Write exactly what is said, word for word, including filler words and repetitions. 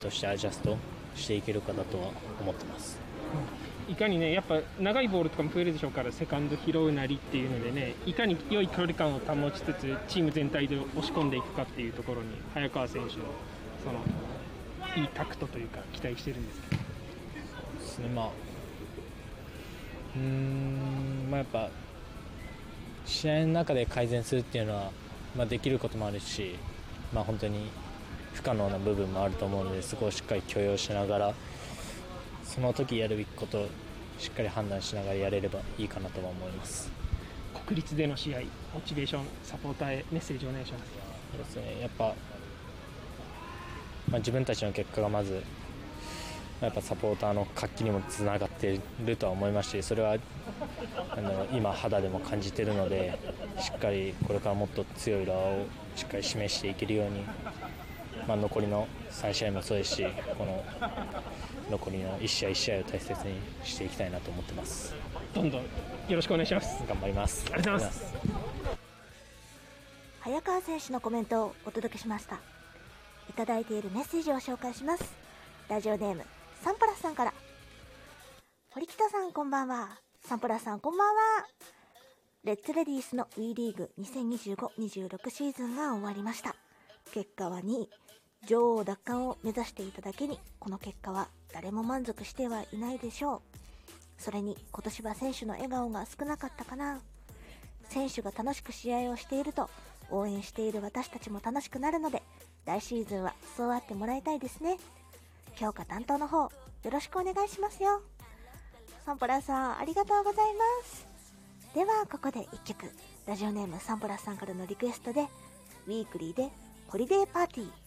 としてアジャストしていけるかだとは思ってます。 いかにね、やっぱ長いボールとかも増えるでしょうから、セカンド拾うなりっていうのでね、いかに良い距離感を保ちつつチーム全体で押し込んでいくかっていうところに早川選手のそのいいタクトというか期待してるんですけど。 そうですね、まあうーんまあやっぱ試合の中で改善するっていうのは、まあ、できることもあるし、まあ、本当に不可能な部分もあると思うので、そこをしっかり許容しながらその時やるべきことをしっかり判断しながらやれればいいかなとは思います。 国立での試合、モチベーション、サポーターへメッセージをお願いします。 そうですね、やっぱ、まあ、自分たちの結果がまずやっぱサポーターの活気にもつながっているとは思いますし、それはあの今肌でも感じているので、しっかりこれからもっと強い浦和をしっかり示していけるように、まあ、残りのさん試合もそうですし、この残りのいち試合いち試合を大切にしていきたいなと思ってます。 どんどんよろしくお願いします。 頑張ります。 ありがとうございます。 早川選手のコメントをお届けしました。いただいているメッセージを紹介します。ラジオネームサンプラスさんから。堀北さんこんばんは。サンプラスさんこんばんは。レッツレディースの WE リーグ にせんにじゅうごにじゅうろく シーズンが終わりました。結果はにい。女王奪還を目指していただけに、この結果は誰も満足してはいないでしょう。それに今年は選手の笑顔が少なかったかな。選手が楽しく試合をしていると、応援している私たちも楽しくなるので、来シーズンはそうあってもらいたいですね。強化担当の方、よろしくお願いしますよ。サンプラさん、ありがとうございます。では、ここでいっきょく、ラジオネームサンプラさんからのリクエストで、ウィークリーでホリデーパーティー。